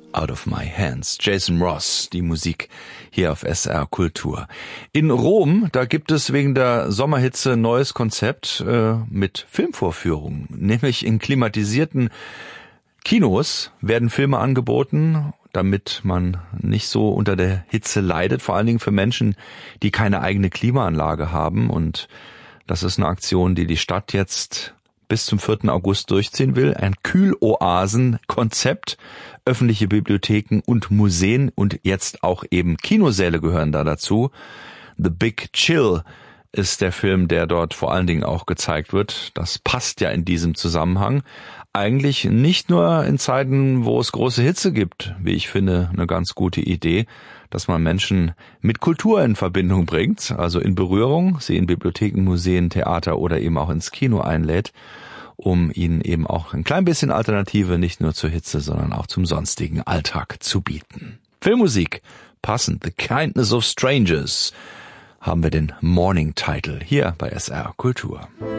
Out of My Hands. Jason Ross, die Musik hier auf SR Kultur. In Rom, da gibt es wegen der Sommerhitze ein neues Konzept mit Filmvorführungen. Nämlich in klimatisierten Kinos werden Filme angeboten, damit man nicht so unter der Hitze leidet. Vor allen Dingen für Menschen, die keine eigene Klimaanlage haben. Und das ist eine Aktion, die die Stadt jetzt bis zum 4. August durchziehen will. Ein Kühloasen-Konzept. Öffentliche Bibliotheken und Museen und jetzt auch eben Kinosäle gehören da dazu. The Big Chill ist der Film, der dort vor allen Dingen auch gezeigt wird. Das passt ja in diesem Zusammenhang. Eigentlich nicht nur in Zeiten, wo es große Hitze gibt, wie ich finde, eine ganz gute Idee, dass man Menschen mit Kultur in Verbindung bringt, also in Berührung, sie in Bibliotheken, Museen, Theater oder eben auch ins Kino einlädt, um ihnen eben auch ein klein bisschen Alternative nicht nur zur Hitze, sondern auch zum sonstigen Alltag zu bieten. Filmmusik, passend, The Kindness of Strangers, haben wir den Morning Title hier bei SR Kultur.